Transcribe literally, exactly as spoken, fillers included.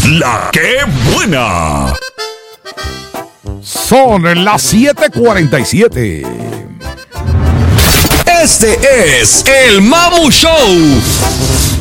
La que buena. Son las siete cuarenta y siete. Este es el Mamu Show.